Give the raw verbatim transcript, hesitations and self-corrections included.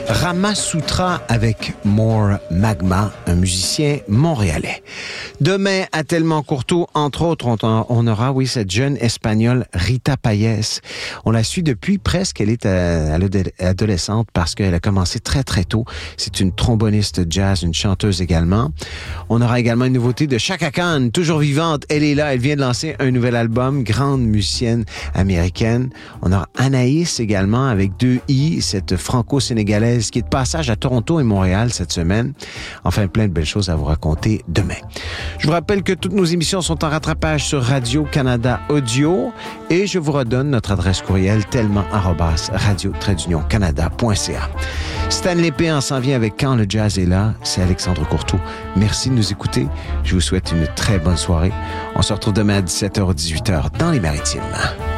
Rama Sutra avec More Magma, un musicien montréalais. Demain, à Tellement Courteau, entre autres, on, on aura, oui, cette jeune Espagnole Rita Payés. On la suit depuis presque, elle est à, à adolescente parce qu'elle a commencé très, très tôt. C'est une tromboniste jazz, une chanteuse également. On aura également une nouveauté de Chaka Khan, toujours vivante. Elle est là, elle vient de lancer un nouvel album, grande musicienne américaine. On aura Anaïs également avec deux I, cette franco-sénégalaise qui est de passage à Toronto et Montréal cette semaine. Enfin, plein de belles choses à vous raconter demain. Je vous rappelle que toutes nos émissions sont en rattrapage sur Radio-Canada Audio et je vous redonne notre adresse courriel tellement arobase radio-canada point c a. Stanley Péan s'en vient avec Quand le jazz est là. C'est Alexandre Courteau. Merci de nous écouter. Je vous souhaite une très bonne soirée. On se retrouve demain à dix-sept heures dix-huit heures dans les Maritimes.